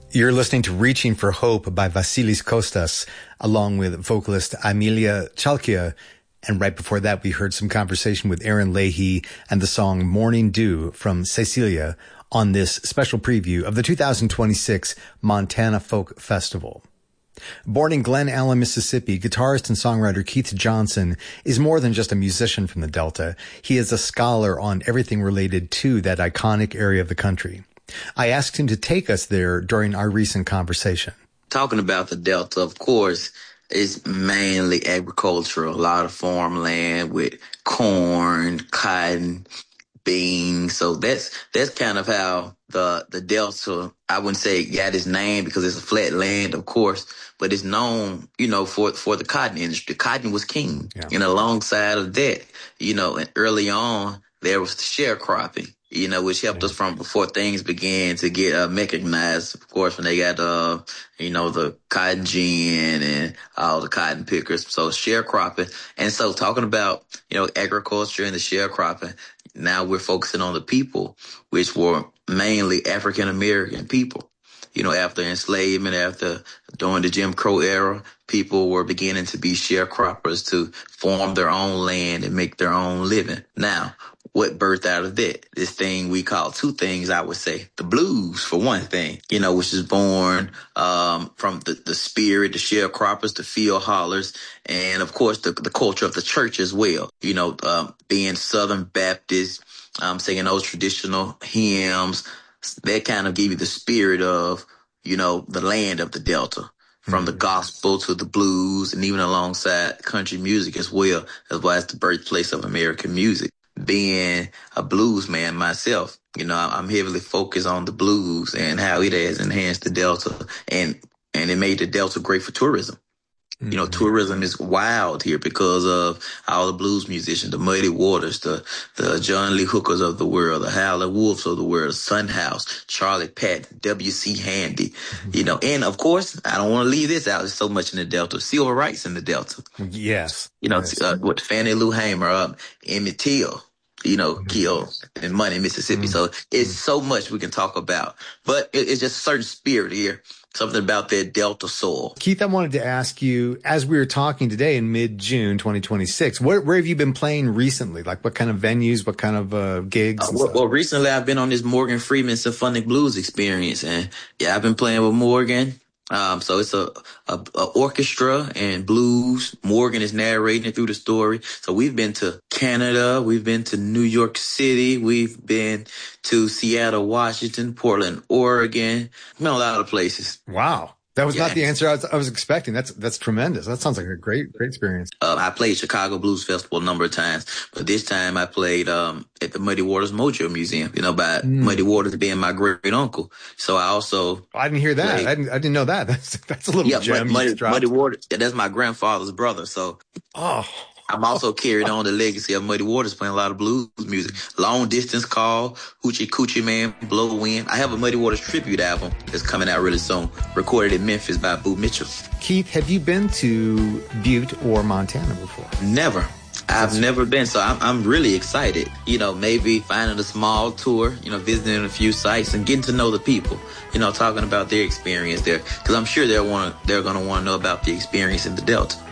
You're listening to Reaching for Hope by Vasilis Kostas, along with vocalist Amelia Chalkia. And right before that, we heard some conversation with Aaron Leahy and the song Morning Dew from Cecilia on this special preview of the 2026 Montana Folk Festival. Born in Glen Allen, Mississippi, guitarist and songwriter Keith Johnson is more than just a musician from the Delta. He is a scholar on everything related to that iconic area of the country. I asked him to take us there during our recent conversation. Talking about the Delta, of course, is mainly agricultural. A lot of farmland with corn, cotton, beans. So that's kind of how the Delta, I wouldn't say it got its name because it's a flat land, of course, but it's known, for the cotton industry. Cotton was king. Yeah. And alongside of that, and early on, there was the sharecropping, which helped us from before things began to get mechanized. Of course, when they got, the cotton gin and all the cotton pickers. So sharecropping. And so talking about, agriculture and the sharecropping, now we're focusing on the people, which were mainly African-American people. After enslavement, during the Jim Crow era, people were beginning to be sharecroppers to form their own land and make their own living. Now, what birthed out of that? This thing we call two things, I would say. The blues, for one thing, which is born from the spirit, the sharecroppers, the field hollers, and, of course, the culture of the church as well. Being Southern Baptist, singing those traditional hymns, that kind of give you the spirit of, the land of the Delta. From the gospel to the blues and even alongside country music as well, as well as the birthplace of American music. Being a blues man myself, I'm heavily focused on the blues and how it has enhanced the Delta and it made the Delta great for tourism. Mm-hmm. Tourism is wild here because of all the blues musicians, the Muddy Waters, the John Lee Hookers of the world, the Howlin' Wolves of the world, Son House, Charlie Patton, W.C. Handy, Mm-hmm. And of course, I don't want to leave this out. There's so much in the Delta. Civil rights in the Delta. Yes. Yes. With Fannie Lou Hamer, Emmett Till, killed in Money, Mississippi. Mm-hmm. So it's so much we can talk about, but it's just a certain spirit here. Something about that Delta soul. Keith, I wanted to ask you, as we were talking today in mid-June 2026, where have you been playing recently? Like what kind of venues, what kind of gigs? Well, recently I've been on this Morgan Freeman Symphonic Blues experience. And I've been playing with Morgan. So it's a orchestra and blues. Morgan is narrating through the story. So we've been to Canada. We've been to New York City. We've been to Seattle, Washington, Portland, Oregon. Been a lot of places. Wow. That was not the answer I was expecting. That's tremendous. That sounds like a great experience. I played Chicago Blues Festival a number of times, but this time I played at the Muddy Waters Mojo Museum, by Muddy Waters being my great uncle. So I also I didn't hear that. I didn't know that. That's a little gem. Muddy Waters. That's my grandfather's brother. So I'm also carrying on the legacy of Muddy Waters, playing a lot of blues music. Long Distance Call, Hoochie Coochie Man, Blow Wind. I have a Muddy Waters tribute album that's coming out really soon, recorded in Memphis by Boo Mitchell. Keith, have you been to Butte or Montana before? Never. I've never been, so I'm really excited. Maybe finding a small tour, visiting a few sites and getting to know the people, talking about their experience there. Because I'm sure they're going to want to know about the experience in the Delta.